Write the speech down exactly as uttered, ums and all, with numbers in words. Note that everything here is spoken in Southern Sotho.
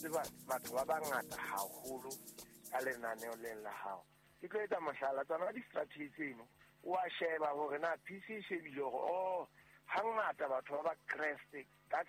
tseba batho ba bangata haholo ka lenaneo leng la hao. Ke tlo etsa mohlala tsona di-strategy tseno o a sheba hore na P C e shebile hore oh hangata batho ba ba Kreste ka